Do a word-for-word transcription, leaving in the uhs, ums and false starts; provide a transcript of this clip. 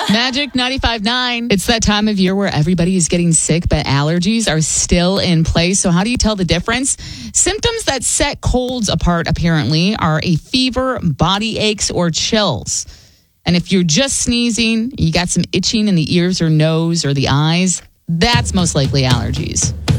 Magic ninety-five point nine. It's that time of year where everybody is getting sick, but allergies are still in place. So how do you tell the difference? Symptoms that set colds apart, apparently, are a fever, body aches, or chills. And if you're just sneezing, you got some itching in the ears or nose or the eyes, that's most likely allergies.